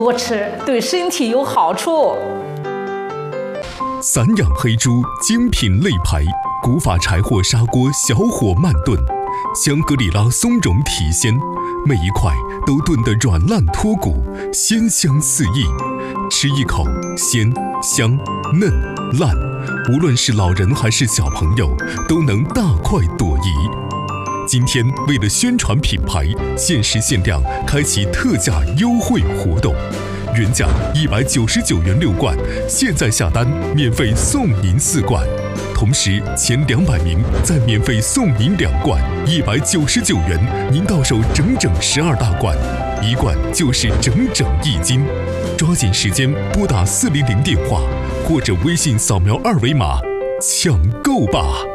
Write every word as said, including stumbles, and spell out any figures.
多吃对身体有好处。 散养黑猪精品肋排，古法柴火砂锅小火慢炖，香格里拉松茸体鲜，每一块都炖得软烂脱骨，鲜香四溢。吃一口，鲜香嫩烂，无论是老人还是小朋友，都能大快朵颐。今天为了宣传品牌，限时限量开启特价优惠活动，原价一百九十九元六罐，现在下单免费送您四罐，同时前两百名再免费送您两罐，一百九十九元您到手整整十二大罐，一罐就是整整一斤。抓紧时间拨打四零零电话，或者微信扫描二维码抢购吧。